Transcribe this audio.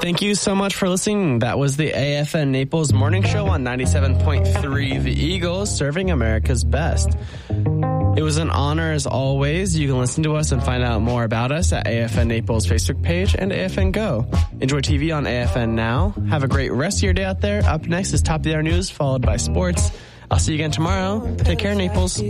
Thank you so much for listening. That was the AFN Naples Morning Show on 97.3 The Eagle, serving America's best. It was an honor as always. You can listen to us and find out more about us at AFN Naples Facebook page and AFN Go. Enjoy TV on AFN Now. Have a great rest of your day out there. Up next is Top of the Hour News, followed by sports. I'll see you again tomorrow. Take care, Naples.